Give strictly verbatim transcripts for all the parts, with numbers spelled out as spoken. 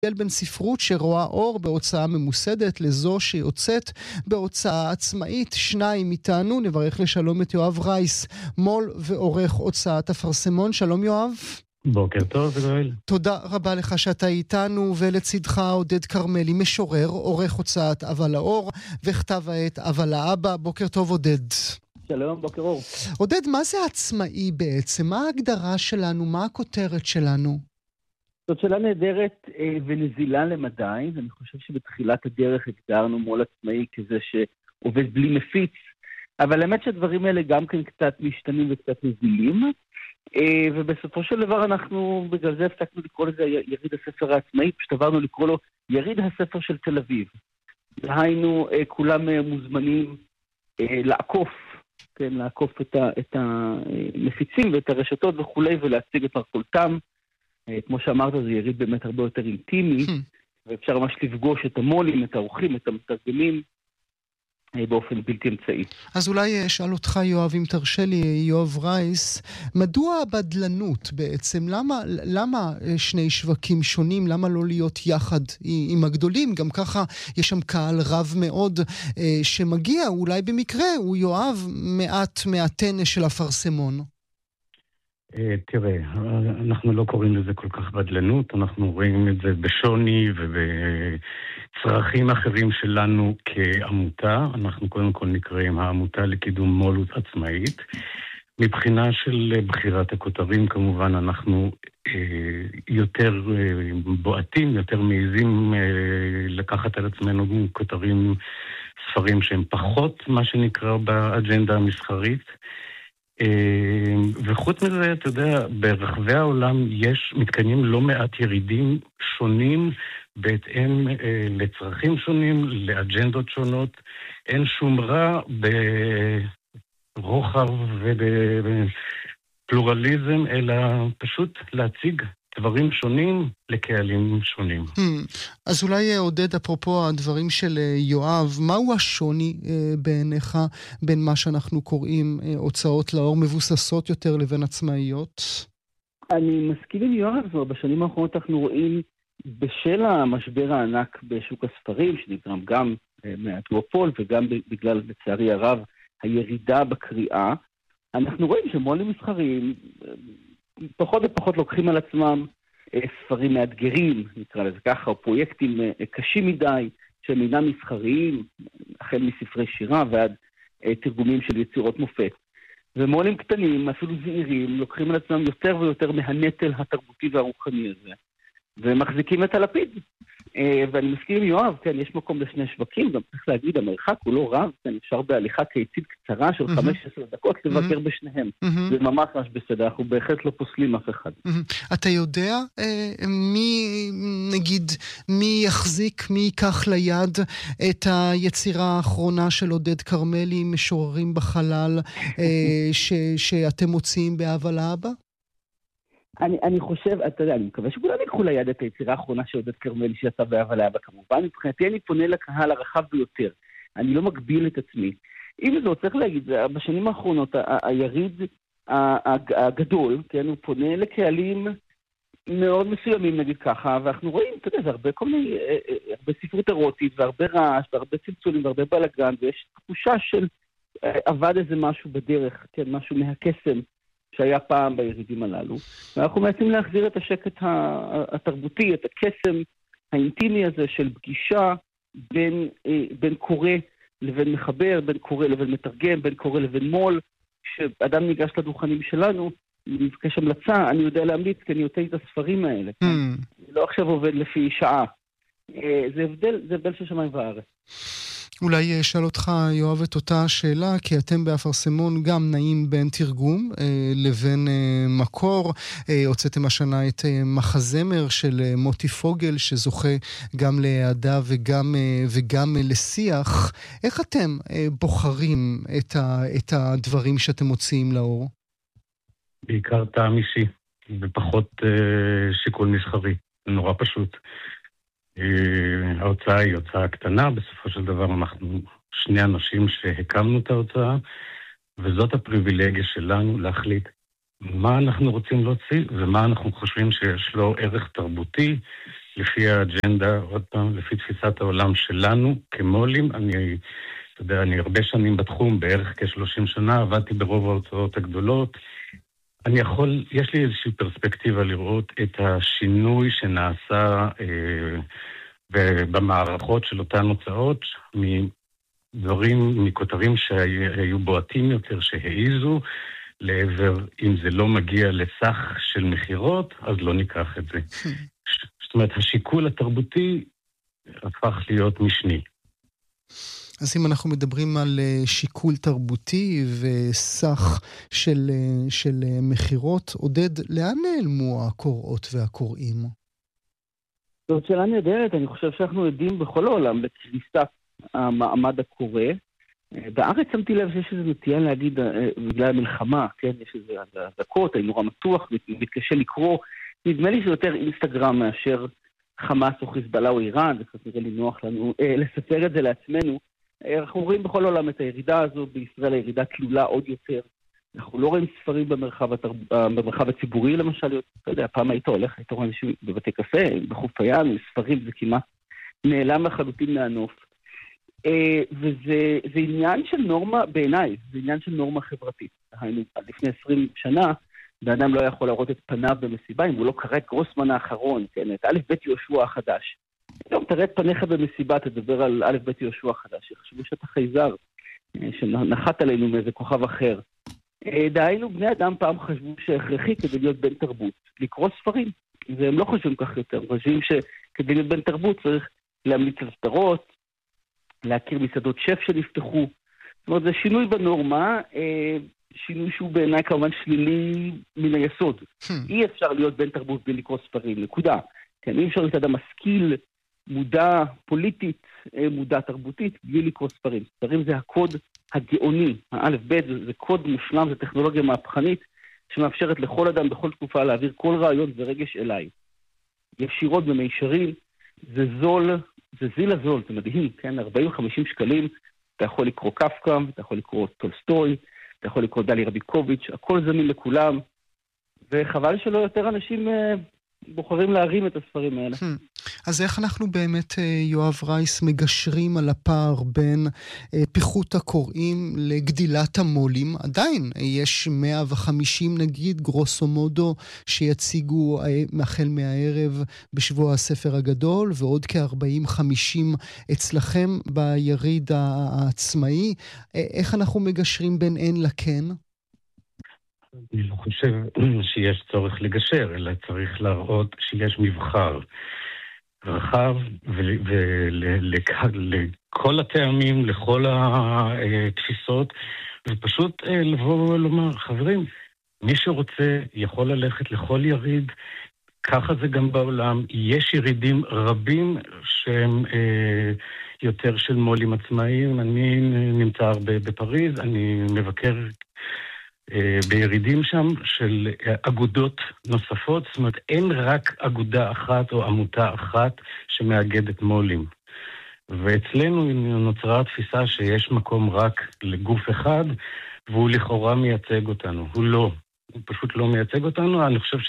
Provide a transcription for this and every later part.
בין ספרות שרואה אור בהוצאה ממוסדת לזו שיוצאת בהוצאה עצמאית. שניים איתנו, נברך לשלום את יואב רייס, מול ועורך הוצאת אפרסמון. שלום יואב. בוקר טוב, גואל. תודה רבה לך שאתה איתנו, ולצדך עודד קרמלי, משורר, עורך הוצאת אבל האור, וכתב העת אבל האבא. בוקר טוב עודד. שלום, בוקר אור. עודד, מה זה עצמאי בעצם? מה ההגדרה שלנו? מה הכותרת שלנו? זאת שאלה נהדרת אה, ונזילה למדי, ואני חושב שבתחילת הדרך הגדרנו מול עצמאי כזה שעובד בלי מפיץ, אבל האמת שהדברים האלה גם כן קצת משתנים וקצת נזילים, אה, ובסופו של דבר אנחנו בגלל זה הפסקנו לקרוא לזה יריד הספר העצמאי, פשוט עברנו לקרוא לו יריד הספר של תל אביב. דהיינו, אה, כולם אה, מוזמנים אה, לעקוף, כן, לעקוף את, ה, את המפיצים ואת הרשתות וכולי, ולהציג את מרכולתם. כמו שאמרת, זה יריד באמת הרבה יותר אינטימי, ואפשר ממש לפגוש את המולים, את האורחים, את המתרגמים, באופן בלתי אמצעי. אז אולי אשאל אותך, יואב, אם תרשה לי, יואב רייס, מדוע הבדלנות בעצם? למה, למה שני שווקים שונים? למה לא להיות יחד עם הגדולים? גם ככה יש שם קהל רב מאוד שמגיע, אולי במקרה הוא יואב מעט מעטן של אפרסמון. תראה, אנחנו לא קוראים לזה כל כך בדלנות, אנחנו רואים את זה בשוני ובצרכים אחרים שלנו כעמותה. אנחנו קודם כל נקראים העמותה לקידום מולות עצמאית. מבחינה של בחירת הכותרים, כמובן אנחנו אה, יותר אה, בועטים, יותר מעיזים אה, לקחת על עצמנו כותרים, ספרים שהם פחות מה שנקרא באג'נדה המסחרית. וחוץ מזה, אתה יודע, ברחבי העולם יש מתקיימים לא מעט ירידים שונים בהתאם לצרכים שונים, לאג'נדות שונות. אין שום רע ברוחב ובפלורליזם, אלא פשוט להציג דברים שונים לקהלים שונים. אז אולי עודד, אפרופו הדברים של יואב, מהו השוני בעיניך בין מה שאנחנו קוראים הוצאות לאור מבוססות יותר לבין עצמאיות? אני מסכים עם יואב, בשנים האחרונות אנחנו רואים בשל המשבר הענק בשוק הספרים, שנגרם גם מהדואופול וגם בגלל, לצערי הרב, הירידה בקריאה, אנחנו רואים שמו"לים מסחריים פחות ופחות לוקחים על עצמם ספרים מאתגרים, נקרא לזה ככה, או פרויקטים קשים מדי, שהם אינם מסחריים, החל מספרי שירה ועד תרגומים של יצירות מופת. ומו"לים קטנים, אפילו זעירים, לוקחים על עצמם יותר ויותר מהנטל התרבותי והרוחני הזה, ומחזיקים את הלפיד. ואני מסכים עם יואב, כן, יש מקום לשני שווקים, גם צריך להגיד, המרחק הוא לא רב, כן, אפשר בהליכה קיצית קצרה של חמש עשרה דקות לבקר בשניהם. זה ממש ממש בסדר, אנחנו בהחלט לא פוסלים אף אחד. אתה יודע מי, נגיד, מי יחזיק, מי ייקח ליד את היצירה האחרונה של עודד קרמלי, משוררים בחלל, שאתם מוציאים באבל האבא? אני, אני חושב, אתה יודע, אני מקווה שכולם יקחו ליד את היצירה האחרונה של עודד קרמלי שיצא באבל האבא, כמובן. מבחינתי אני פונה לקהל הרחב ביותר. אני לא מגביל את עצמי. אם זאת, צריך להגיד, בשנים האחרונות, ה- היריד הגדול, כן, הוא פונה לקהלים מאוד מסוימים, נגיד ככה, ואנחנו רואים, אתה יודע, זה הרבה כל מיני, הרבה ספרות אירוטית, והרבה רעש, והרבה צלצולים, והרבה בלגן, ויש תחושה של עבד איזה משהו בדרך, כן, משהו מהקסם, שהיה פעם בירידים הללו, ואנחנו מנסים להחזיר את השקט התרבותי, את הקסם האינטימי הזה של פגישה בין, בין קורא לבין מחבר, בין קורא לבין מתרגם, בין קורא לבין מול, כשאדם ניגש לדוכנים שלנו, מבקש המלצה, אני יודע להמליץ, כי אני יוצא את הספרים האלה. Mm. אני לא עכשיו עובד לפי שעה. זה הבדל, זה הבדל של שמיים וארץ. אולי אשאל אותך, יואב, את אותה שאלה, כי אתם באפרסמון גם נעים בין תרגום אה, לבין אה, מקור. אה, הוצאתם השנה את אה, מחזמר של אה, מוטי פוגל, שזוכה גם להעדה וגם, אה, וגם אה, לשיח. איך אתם אה, בוחרים את, ה, את הדברים שאתם מוציאים לאור? בעיקר טעם אישי, ופחות אה, שיקול מסחרי. זה נורא פשוט. ההוצאה היא הוצאה קטנה, בסופו של דבר אנחנו שני אנשים שהקמנו את ההוצאה, וזאת הפריבילגיה שלנו להחליט מה אנחנו רוצים להוציא, ומה אנחנו חושבים שיש לו ערך תרבותי, לפי האג'נדה, עוד פעם, לפי תפיסת העולם שלנו כמולים. אני, אתה יודע, אני הרבה שנים בתחום, בערך כ-שלושים שנה, עבדתי ברוב ההוצאות הגדולות. אני יכול, יש לי איזושהי פרספקטיבה לראות את השינוי שנעשה אה, במערכות של אותן הוצאות, מדברים, מכותרים שהיו בועטים יותר, שהעיזו, לעבר, אם זה לא מגיע לסך של מחירות, אז לא ניקח את זה. זאת אומרת, השיקול התרבותי הפך להיות משני. אז אם אנחנו מדברים על שיקול תרבותי וסך של, של מחירות, עודד, לאן נעלמו הקוראות והקוראים? זאת שאלה נהדרת, אני חושב שאנחנו יודעים בכל העולם בקריסת המעמד הקורא. בארץ שמתי לב שיש איזו נטייה להגיד בגלל המלחמה, כן? יש איזה הזעקות, אני נורא מתוח, מתקשה לקרוא. נדמה לי שיותר אינסטגרם מאשר חמאס או חיזבאללה או איראן, זה קצת נראה לי נוח לנו לספר את זה לעצמנו. אנחנו רואים בכל העולם את הירידה הזו, בישראל הירידה תלולה עוד יותר. אנחנו לא רואים ספרים במרחב, התרב... במרחב הציבורי למשל, אתה יודע, פעם היית הולך, היית רואה אנשים בבתי קפה, בחוף הים, ספרים, זה כמעט נעלם לחלוטין מהנוף. וזה זה עניין של נורמה, בעיניי, זה עניין של נורמה חברתית. היינו, לפני עשרים שנה, באדם לא יכול להראות את פניו במסיבה, אם הוא לא קרא את גרוסמן האחרון, כן, את א' ב' יהושע החדש. היום תראה את פניך במסיבה, תדבר על א' ב' יהושע החדש, יחשבו שאתה חייזר, שנחת עלינו מאיזה כוכב אחר. דהיינו, בני אדם פעם חשבו שהכרחי כדי להיות בן תרבות, לקרוא ספרים, והם לא חושבים כך יותר, חושבים שכדי להיות בן תרבות צריך להמליץ על סדרות, להכיר מסעדות שף שנפתחו. זאת אומרת, זה שינוי בנורמה, שינוי שהוא בעיניי כמובן שלילי מן היסוד. אי אפשר להיות בן תרבות בלי לקרוא ספרים, נקודה. כן, אי אפשר להיות אדם משכיל, מודע פוליטית, מודע תרבותית, בלי לקרוא ספרים. ספרים זה הקוד הגאוני, האלף בית, זה, זה קוד מושלם, זה טכנולוגיה מהפכנית, שמאפשרת לכל אדם בכל תקופה להעביר כל רעיון ורגש אליי. ישירות במישרים, זה זול, זה זיל הזול, זה מדהים, כן? ארבעים וחמישים שקלים, אתה יכול לקרוא קפקא, אתה יכול לקרוא טולסטוי, אתה יכול לקרוא דלי רביקוביץ', הכל זמין לכולם, וחבל שלא יותר אנשים אה, בוחרים להרים את הספרים האלה. אז איך אנחנו באמת, יואב רייס, מגשרים על הפער בין פיחות הקוראים לגדילת המולים? עדיין יש מאה וחמישים נגיד גרוסו מודו שיציגו החל מהערב בשבוע הספר הגדול, ועוד כ-ארבעים חמישים אצלכם ביריד העצמאי. איך אנחנו מגשרים בין אין לכן? אני לא חושב שיש צורך לגשר, אלא צריך להראות שיש מבחר רחב ולכל הטעמים, לכל התפיסות, ופשוט לבוא ולומר, חברים, מי שרוצה יכול ללכת לכל יריד, ככה זה גם בעולם. יש ירידים רבים שהם אה, יותר של מולים עצמאיים. אני נמצא הרבה בפריז, אני מבקר בירידים שם של אגודות נוספות, זאת אומרת, אין רק אגודה אחת או עמותה אחת שמאגדת מולים. ואצלנו נוצרה התפיסה שיש מקום רק לגוף אחד, והוא לכאורה מייצג אותנו. הוא לא. הוא פשוט לא מייצג אותנו. אני חושב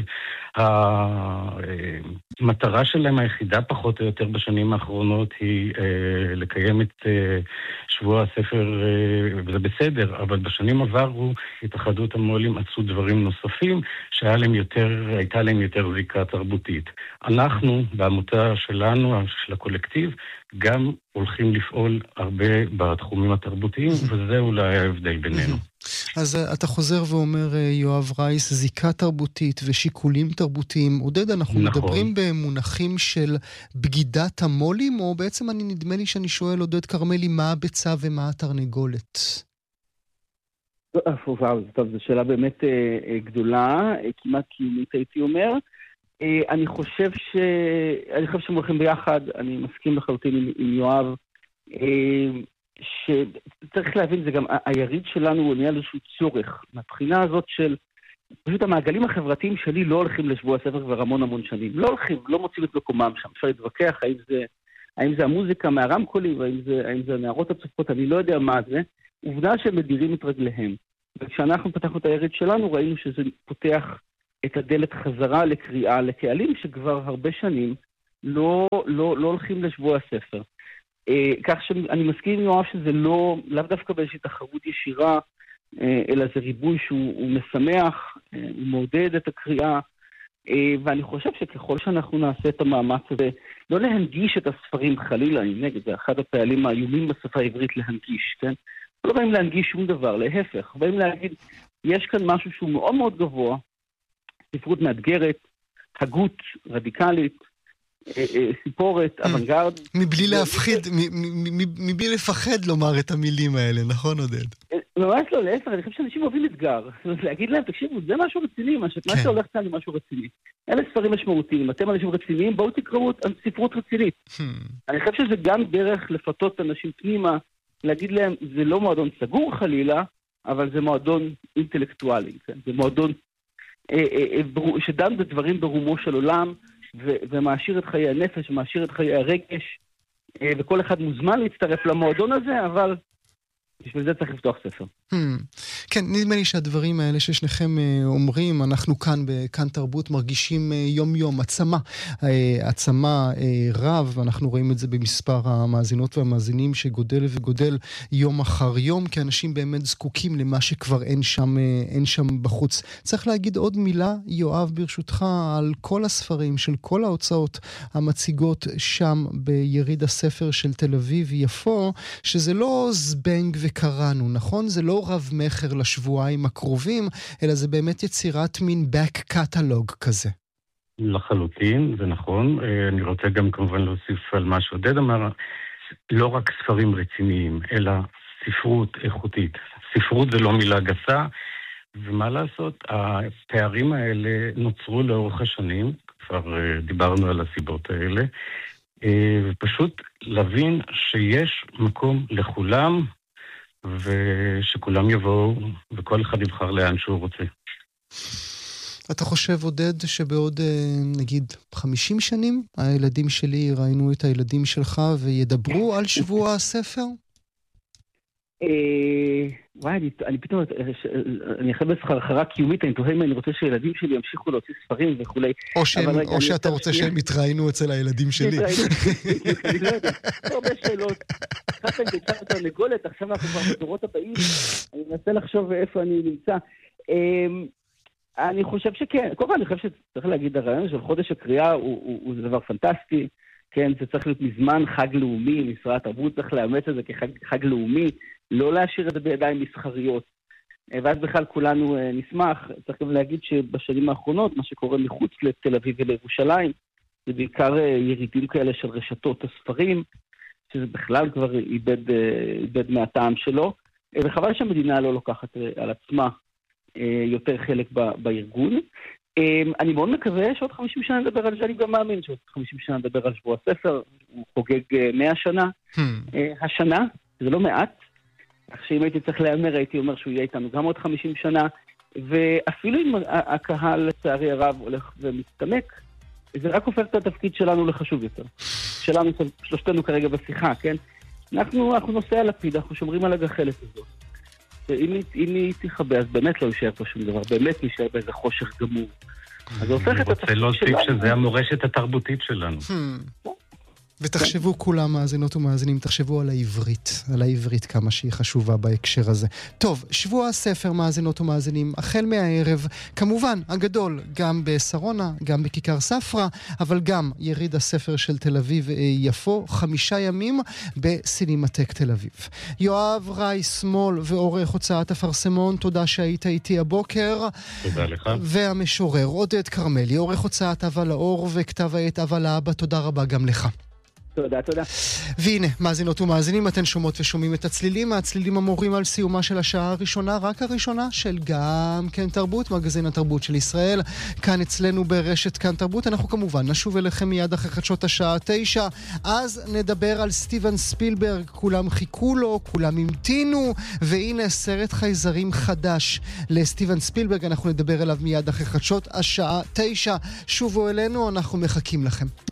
שהמטרה שלהם היחידה פחות או יותר בשנים האחרונות היא לקיים את שבוע הספר, וזה בסדר, אבל בשנים עברו התאחדות המו"לים עשו דברים נוספים שהייתה להם יותר, הייתה להם יותר זיקה תרבותית. אנחנו, בעמותה שלנו, של הקולקטיב, גם הולכים לפעול הרבה בתחומים התרבותיים, וזה אולי ההבדל בינינו. אז אתה חוזר ואומר, יואב רייס, זיקה תרבותית ושיקולים תרבותיים. עודד, אנחנו נכון. מדברים במונחים של בגידת המולים, או בעצם אני נדמה לי שאני שואל, עודד קרמלי, מה הביצה ומה התרנגולת? וואו, זו שאלה באמת גדולה, כמעט קיומית הייתי אומר. אני חושב ש... אני חושב שהם הולכים ביחד, אני מסכים לחלוטין עם, עם יואב, שצריך להבין, זה גם, היריד שלנו הוא נהיה איזשהו צורך, מהבחינה הזאת של, פשוט המעגלים החברתיים שלי לא הולכים לשבוע הספר כבר המון המון שנים, לא הולכים, לא מוצאים את מקומם שם, אפשר להתווכח האם זה, האם זה המוזיקה מהרמקולים, והאם זה, האם זה הנערות הצופות, אני לא יודע מה זה, עובדה שהם מדירים את רגליהם, וכשאנחנו פתחנו את היריד שלנו, ראינו שזה פותח את הדלת חזרה לקריאה לקהלים שכבר הרבה שנים לא, לא, לא הולכים לשבוע הספר. כך שאני מסכים עם יואב שזה לא, לאו דווקא באיזושהי תחרות ישירה, אלא זה ריבוי שהוא משמח, הוא מעודד את הקריאה, ואני חושב שככל שאנחנו נעשה את המאמץ הזה, לא להנגיש את הספרים חלילה, אני נגד, זה אחד הפעלים האיומים בשפה העברית להנגיש, כן? לא באים להנגיש שום דבר, להפך, באים להגיד, יש כאן משהו שהוא מאוד מאוד גבוה, ספרות מאתגרת, הגות רדיקלית, סיפורת, אוונגרד. מבלי להפחיד, מבלי לפחד לומר את המילים האלה, נכון עודד? ממש לא, להפך, אני חושב שאנשים אוהבים אתגר. להגיד להם, תקשיבו, זה משהו רציני, מה שהולך כאן זה משהו רציני. אלה ספרים משמעותיים, אתם אנשים רציניים, בואו תקראו ספרות רצינית. אני חושב שזה גם דרך לפתות אנשים פנימה, להגיד להם, זה לא מועדון סגור חלילה, אבל זה מועדון אינטלקטואלי, זה מועדון שדן בדברים ברומו של עולם, ומאשיר את חיי הנפש, ומאשיר את חיי הרגש, וכל אחד מוזמן להצטרף למועדון הזה, אבל בשביל זה צריך לפתוח ספר. כן, נדמה לי שהדברים האלה ששניכם אומרים, אנחנו כאן בכאן תרבות מרגישים יום יום, עצמה, עצמה רב, אנחנו רואים את זה במספר המאזינות והמאזינים שגודל וגודל יום אחר יום, כי אנשים באמת זקוקים למה שכבר אין שם, אין שם בחוץ. צריך להגיד עוד מילה, יואב, ברשותך, על כל הספרים של כל ההוצאות המציגות שם ביריד הספר של תל אביב יפו, שזה לא זבנג וקראנו, נכון? זה לא רב מחר לשבועיים הקרובים, אלא זה באמת יצירת מין back catalog כזה. לחלוטין, זה נכון. אני רוצה גם כמובן להוסיף על מה שעודד אמר, לא רק ספרים רציניים, אלא ספרות איכותית. ספרות זה לא מילה גסה, ומה לעשות? הפערים האלה נוצרו לאורך השנים, כבר דיברנו על הסיבות האלה, ופשוט להבין שיש מקום לכולם, ושכולם יבואו, וכל אחד יבחר לאן שהוא רוצה. אתה חושב, עודד, שבעוד, נגיד, חמישים שנים, הילדים שלי ראינו את הילדים שלך וידברו על שבוע הספר? וואי, אני פתאום, אני אחרי בסחרחרה קיומית, אני תוהה אם אני רוצה שילדים שלי ימשיכו להוציא ספרים וכו'. או שאתה רוצה שהם יתראינו אצל הילדים שלי. אני לא יודע, הרבה שאלות. אחת אני ביצעה את הנגולת, עכשיו אנחנו כבר בדורות הבאים, אני מנסה לחשוב איפה אני נמצא. אני חושב שכן, כל פעם אני חושב שצריך להגיד, הרעיון של חודש הקריאה הוא דבר פנטסטי, כן, זה צריך להיות מזמן חג לאומי, משרד התרבות צריך לאמץ את זה כחג לאומי, לא להשאיר את זה בידיים מסחריות. ואז בכלל כולנו נשמח. צריך גם להגיד שבשנים האחרונות, מה שקורה מחוץ לתל אביב ולירושלים, זה בעיקר ירידים כאלה של רשתות הספרים, שזה בכלל כבר איבד, איבד מהטעם שלו, וחבל שהמדינה לא לוקחת על עצמה יותר חלק בארגון. אני מאוד מקווה שעוד חמישים שנה נדבר על זה, אני גם מאמין שעוד חמישים שנה נדבר על שבוע הספר, הוא חוגג מאה שנה. השנה, זה לא מעט, אך שאם הייתי צריך להאמר, הייתי אומר שהוא יהיה איתנו גם עוד חמישים שנה, ואפילו אם הקהל לצערי הרב הולך ומסתמק, זה רק הופך את התפקיד שלנו לחשוב יותר. שלנו, שלושתנו כרגע בשיחה, כן? אנחנו, אנחנו נושא על הלפיד, אנחנו שומרים על הגחלת הזאת. ואם היא תחבא, אז באמת לא יישאר פה שום דבר, באמת יישאר באיזה חושך גמור. אז זה הופך את התפקיד שלנו. אני רוצה להוסיף שזה המורשת התרבותית שלנו. ותחשבו כולם, מאזינות ומאזינים, תחשבו על העברית, על העברית כמה שהיא חשובה בהקשר הזה. טוב, שבוע הספר, מאזינות ומאזינים, החל מהערב, כמובן, הגדול, גם בסרונה, גם בכיכר ספרה, אבל גם יריד הספר של תל אביב יפו, חמישה ימים בסינמטק תל אביב. יואב רייס מול ועורך הוצאת אפרסמון, תודה שהיית איתי הבוקר. תודה לך. והמשורר עודד קרמלי, עורך הוצאת אבא לאור וכתב העת אבא לאבא, תודה רבה גם לך. תודה, תודה. והנה, מאזינות ומאזינים, אתן שומעות ושומעים את הצלילים, הצלילים אמורים על סיומה של השעה הראשונה, רק הראשונה של גם כן תרבות, מגזין התרבות של ישראל, כאן אצלנו ברשת כאן תרבות. אנחנו כמובן נשוב אליכם מיד אחרי חדשות השעה תשע, אז נדבר על סטיבן ספילברג, כולם חיכו לו, כולם המתינו, והנה סרט חייזרים חדש לסטיבן ספילברג, אנחנו נדבר אליו מיד אחרי חדשות השעה תשע. שובו אלינו, אנחנו מחכים לכם.